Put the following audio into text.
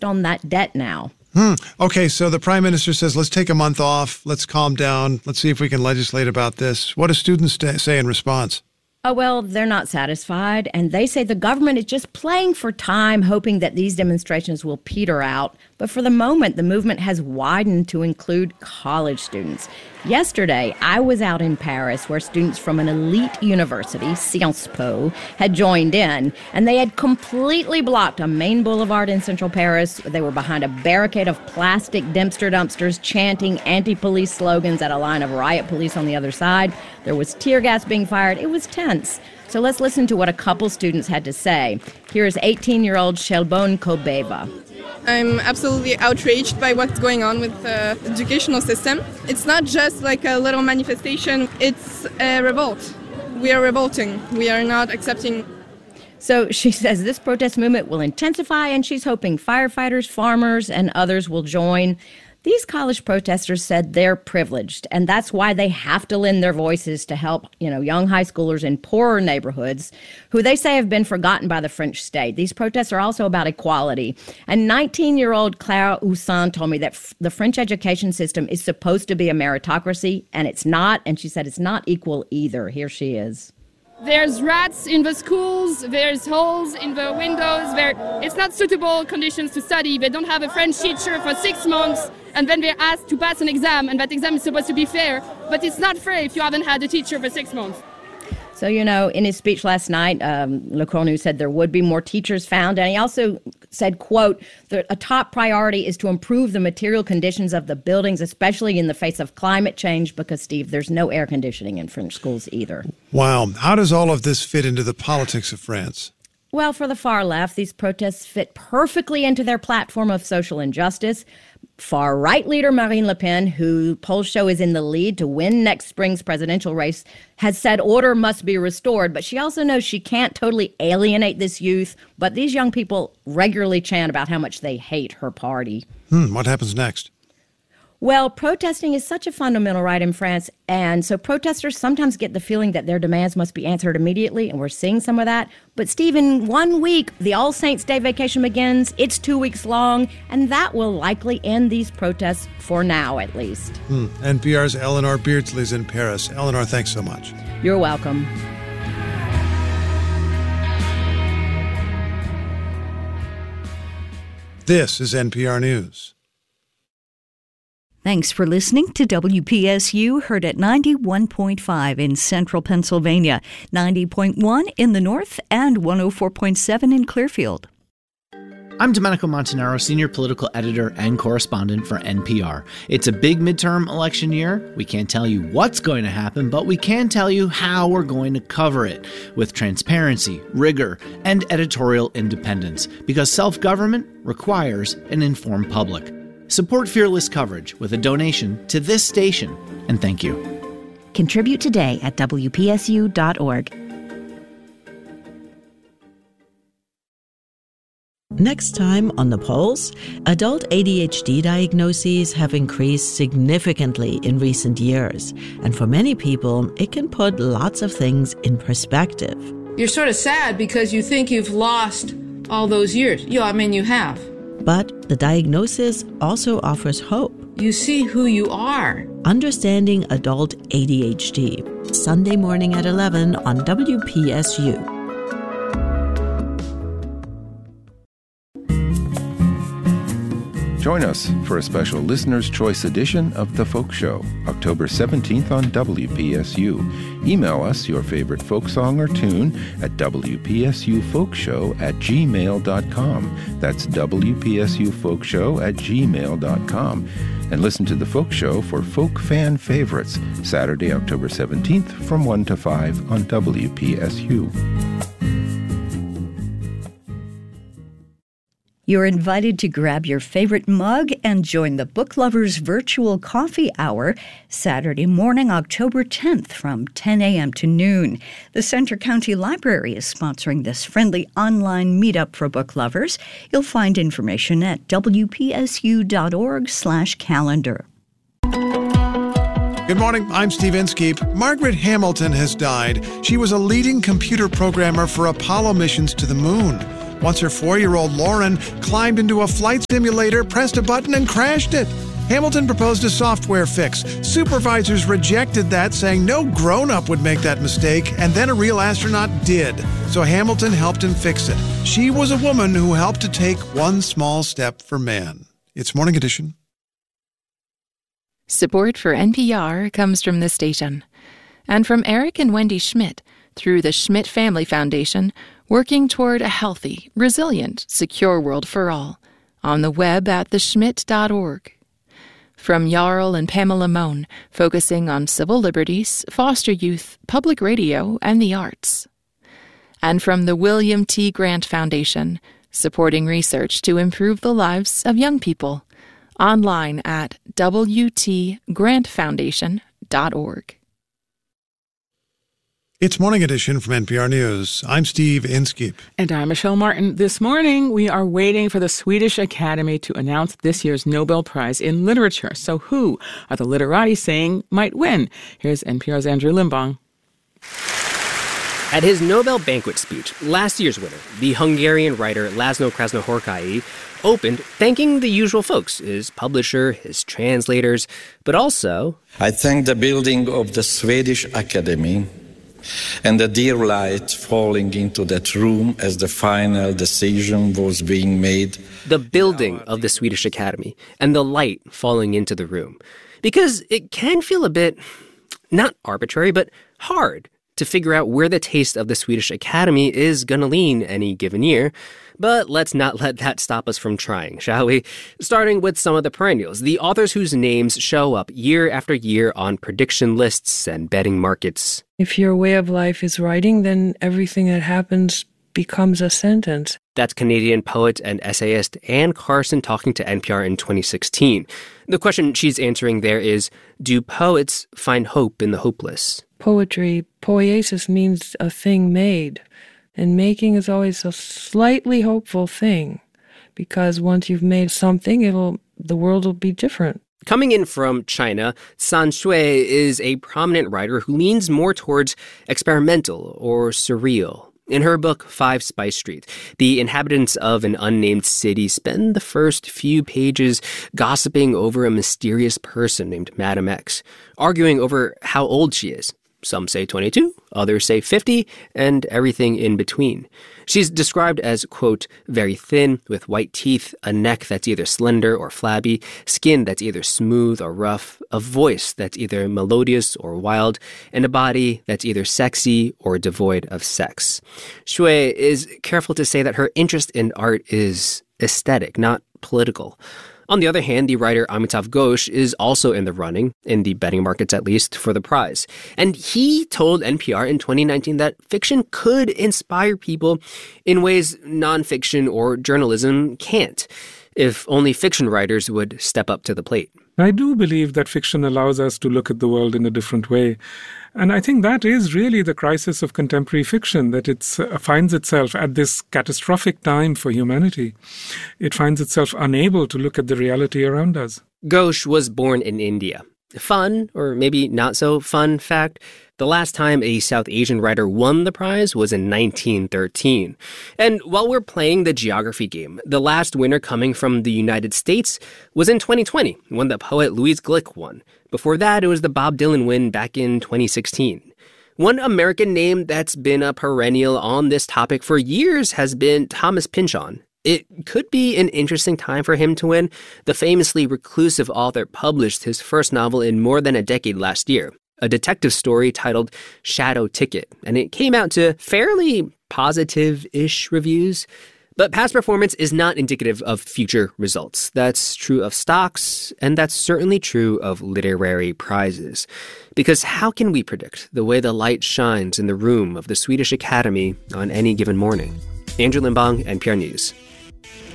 on that debt now. Okay, so the prime minister says, let's take a month off. Let's calm down. Let's see if we can legislate about this. What do students say in response? Oh, well, they're not satisfied, and they say the government is just playing for time, hoping that these demonstrations will peter out. But for the moment, the movement has widened to include college students. Yesterday, I was out in Paris where students from an elite university, Sciences Po, had joined in, and they had completely blocked a main boulevard in central Paris. They were behind a barricade of plastic dumpsters chanting anti-police slogans at a line of riot police on the other side. There was tear gas being fired. It was tense. So let's listen to what a couple students had to say. Here's 18-year-old Shelbone Kobeva. I'm absolutely outraged by what's going on with the educational system. It's not just like a little manifestation, it's a revolt. We are revolting. We are not accepting. So she says this protest movement will intensify, and she's hoping firefighters, farmers, and others will join. These college protesters said they're privileged, and that's why they have to lend their voices to help, young high schoolers in poorer neighborhoods who they say have been forgotten by the French state. These protests are also about equality. And 19-year-old Clara Houssin told me that the French education system is supposed to be a meritocracy, and it's not. And she said it's not equal either. Here she is. There's rats in the schools, there's holes in the windows, it's not suitable conditions to study. They don't have a French teacher for 6 months, and then they're asked to pass an exam, and that exam is supposed to be fair, but it's not fair if you haven't had a teacher for 6 months. So, in his speech last night, Le Cornu said there would be more teachers found. And he also said, quote, a top priority is to improve the material conditions of the buildings, especially in the face of climate change, because, Steve, there's no air conditioning in French schools either. Wow. How does all of this fit into the politics of France? Well, for the far left, these protests fit perfectly into their platform of social injustice. Far-right leader Marine Le Pen, who polls show is in the lead to win next spring's presidential race, has said order must be restored, but she also knows she can't totally alienate this youth. But these young people regularly chant about how much they hate her party. What happens next? Well, protesting is such a fundamental right in France, and so protesters sometimes get the feeling that their demands must be answered immediately, and we're seeing some of that. But, Steve, in 1 week, the All Saints' Day vacation begins. It's 2 weeks long, and that will likely end these protests for now, at least. NPR's Eleanor Beardsley's in Paris. Eleanor, thanks so much. You're welcome. This is NPR News. Thanks for listening to WPSU, heard at 91.5 in central Pennsylvania, 90.1 in the north, and 104.7 in Clearfield. I'm Domenico Montanaro, senior political editor and correspondent for NPR. It's a big midterm election year. We can't tell you what's going to happen, but we can tell you how we're going to cover it with transparency, rigor, and editorial independence, because self-government requires an informed public. Support fearless coverage with a donation to this station, and thank you. Contribute today at WPSU.org. Next time on The Pulse, adult ADHD diagnoses have increased significantly in recent years. And for many people, it can put lots of things in perspective. You're sort of sad because you think you've lost all those years. You have. But the diagnosis also offers hope. You see who you are. Understanding Adult ADHD. Sunday morning at 11 on WPSU. Join us for a special Listener's Choice edition of The Folk Show, October 17th on WPSU. Email us your favorite folk song or tune at WPSUfolkshow@gmail.com. That's WPSUfolkshow@gmail.com. And listen to The Folk Show for folk fan favorites, Saturday, October 17th from 1 to 5 on WPSU. You're invited to grab your favorite mug and join the Book Lovers Virtual Coffee Hour Saturday morning, October 10th from 10 a.m. to noon. The Centre County Library is sponsoring this friendly online meetup for book lovers. You'll find information at wpsu.org/calendar. Good morning, I'm Steve Inskeep. Margaret Hamilton has died. She was a leading computer programmer for Apollo missions to the moon. Once her 4-year-old Lauren climbed into a flight simulator, pressed a button, and crashed it. Hamilton proposed a software fix. Supervisors rejected that, saying no grown-up would make that mistake, and then a real astronaut did. So Hamilton helped him fix it. She was a woman who helped to take one small step for man. It's Morning Edition. Support for NPR comes from this station and from Eric and Wendy Schmidt through the Schmidt Family Foundation, working toward a healthy, resilient, secure world for all. On the web at theschmidt.org. From Jarl and Pamela Mohn, focusing on civil liberties, foster youth, public radio, and the arts. And from the William T. Grant Foundation, supporting research to improve the lives of young people. Online at wtgrantfoundation.org. It's Morning Edition from NPR News. I'm Steve Inskeep. And I'm Michelle Martin. This morning, we are waiting for the Swedish Academy to announce this year's Nobel Prize in Literature. So who are the literati saying might win? Here's NPR's Andrew Limbong. At his Nobel banquet speech, last year's winner, the Hungarian writer Laszlo Krasznahorkai, opened thanking the usual folks, his publisher, his translators, but also... I thank the building of the Swedish Academy and the dear light falling into that room as the final decision was being made. The building of the Swedish Academy and the light falling into the room. Because it can feel a bit, not arbitrary, but hard to figure out where the taste of the Swedish Academy is going to lean any given year. But let's not let that stop us from trying, shall we? Starting with some of the perennials, the authors whose names show up year after year on prediction lists and betting markets. If your way of life is writing, then everything that happens becomes a sentence. That's Canadian poet and essayist Anne Carson talking to NPR in 2016. The question she's answering there is, do poets find hope in the hopeless? Poetry, poiesis, means a thing made. And making is always a slightly hopeful thing, because once you've made something, the world will be different. Coming in from China, San Shui is a prominent writer who leans more towards experimental or surreal. In her book, 5 Spice Street, the inhabitants of an unnamed city spend the first few pages gossiping over a mysterious person named Madame X, arguing over how old she is. Some say 22, others say 50, and everything in between. She's described as, quote, very thin, with white teeth, a neck that's either slender or flabby, skin that's either smooth or rough, a voice that's either melodious or wild, and a body that's either sexy or devoid of sex. Shui is careful to say that her interest in art is aesthetic, not political. On the other hand, the writer Amitav Ghosh is also in the running, in the betting markets at least, for the prize. And he told NPR in 2019 that fiction could inspire people in ways nonfiction or journalism can't, if only fiction writers would step up to the plate. I do believe that fiction allows us to look at the world in a different way. And I think that is really the crisis of contemporary fiction, that it finds itself at this catastrophic time for humanity. It finds itself unable to look at the reality around us. Ghosh was born in India. Fun, or maybe not so fun fact, the last time a South Asian writer won the prize was in 1913. And while we're playing the geography game, the last winner coming from the United States was in 2020, when the poet Louise Glück won. Before that, it was the Bob Dylan win back in 2016. One American name that's been a perennial on this topic for years has been Thomas Pynchon. It could be an interesting time for him to win. The famously reclusive author published his first novel in more than a decade last year, a detective story titled Shadow Ticket, and it came out to fairly positive-ish reviews. But past performance is not indicative of future results. That's true of stocks, and that's certainly true of literary prizes. Because how can we predict the way the light shines in the room of the Swedish Academy on any given morning? Andrew Limbong, NPR News.